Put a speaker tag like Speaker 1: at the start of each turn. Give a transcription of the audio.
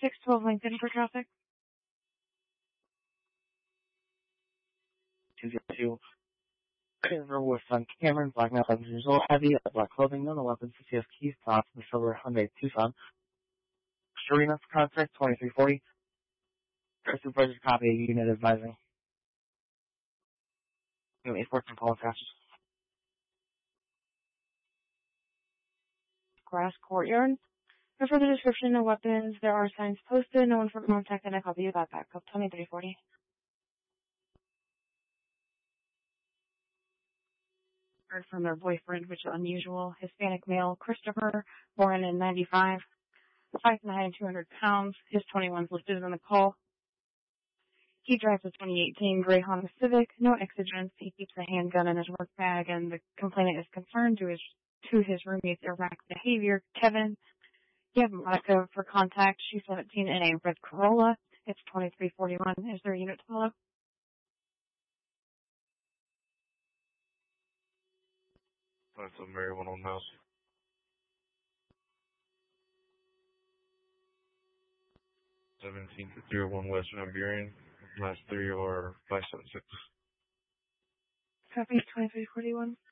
Speaker 1: 612 Lincoln for traffic.
Speaker 2: 202. Driver with Cameron, black male, 7 years old, heavy, black clothing, none of weapons, CF keys, tops, the silver Hyundai Tucson. Serena for contact, 2340. Supervisor copy, unit advising. Unit 14 calling fastest.
Speaker 1: Grass Courtyard. For further description of weapons, there are signs posted. No one for contact, and a copy of that backup. 2340. Heard from their boyfriend, which is unusual. Hispanic male, Christopher, born in 95. 5'9", 200 pounds. His 21's listed in the call. He drives a 2018 gray Honda Civic. No exigence. He keeps a handgun in his work bag, and the complainant is concerned to his roommate's erratic behavior. Kevin. You have Monica for contact. She's 17 in a red Corolla. It's 2341. Is there a unit to follow?
Speaker 3: That's a Mary 1 on Mouse. 17-301 Western Iberian. Last 3 are 576.
Speaker 1: Copy 2341.